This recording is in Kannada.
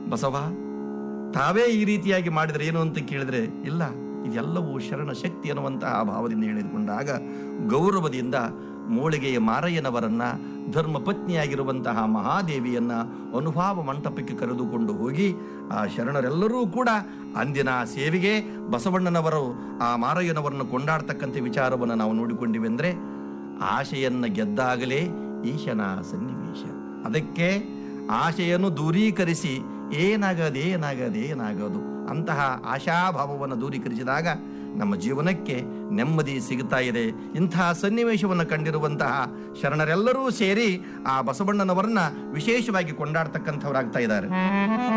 ಬಸವ ತಾವೇ ಈ ರೀತಿಯಾಗಿ ಮಾಡಿದರೆ ಏನು ಅಂತ ಕೇಳಿದ್ರೆ, ಇಲ್ಲ, ಇದೆಲ್ಲವೂ ಶರಣ ಶಕ್ತಿ ಅನ್ನುವಂತಹ ಭಾವದಿಂದ ಹೇಳಿಕೊಂಡಾಗ ಗೌರವದಿಂದ ಮೂಳಿಗೆಯ ಮಾರಯ್ಯನವರನ್ನ, ಧರ್ಮಪತ್ನಿಯಾಗಿರುವಂತಹ ಮಹಾದೇವಿಯನ್ನ ಅನುಭಾವ ಮಂಟಪಕ್ಕೆ ಕರೆದುಕೊಂಡು ಹೋಗಿ ಆ ಶರಣರೆಲ್ಲರೂ ಕೂಡ ಅಂದಿನ ಸೇವೆಗೆ ಬಸವಣ್ಣನವರು ಆ ಮಾರಯ್ಯನವರನ್ನು ಕೊಂಡಾಡ್ತಕ್ಕಂಥ ವಿಚಾರವನ್ನು ನಾವು ನೋಡಿಕೊಂಡಿವೆ. ಅಂದರೆ ಆಶೆಯನ್ನು ಗೆದ್ದಾಗಲೇ ಈಶನ ಸನ್ನಿವೇಶ. ಅದಕ್ಕೆ ಆಶೆಯನ್ನು ದೂರೀಕರಿಸಿ ಏನಾಗದು ಅಂತಹ ಆಶಾಭಾವವನ್ನು ದೂರೀಕರಿಸಿದಾಗ ನಮ್ಮ ಜೀವನಕ್ಕೆ ನೆಮ್ಮದಿ ಸಿಗುತ್ತಾ ಇದೆ. ಇಂತಹ ಸನ್ನಿವೇಶವನ್ನು ಕಂಡಿರುವಂತಹ ಶರಣರೆಲ್ಲರೂ ಸೇರಿ ಆ ಬಸವಣ್ಣನವರನ್ನ ವಿಶೇಷವಾಗಿ ಕೊಂಡಾಡ್ತಕ್ಕಂಥವರಾಗ್ತಾ ಇದ್ದಾರೆ.